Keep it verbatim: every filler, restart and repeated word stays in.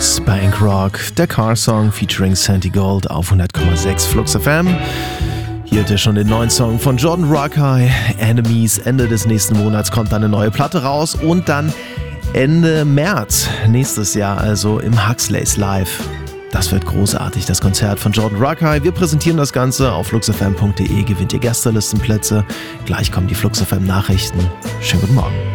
Spank Rock, der Car-Song featuring Santi Gold auf hundert Komma sechs Flux F M. Hier hört ihr schon den neuen Song von Jordan Rakei, Enemies. Ende des nächsten Monats kommt dann eine neue Platte raus und dann Ende März nächstes Jahr, also im Huxleys Live. Das wird großartig, das Konzert von Jordan Rakei. Wir präsentieren das Ganze auf fluxfm punkt de, gewinnt ihr Gästelistenplätze. Gleich kommen die Flux F M Nachrichten. Schönen guten Morgen.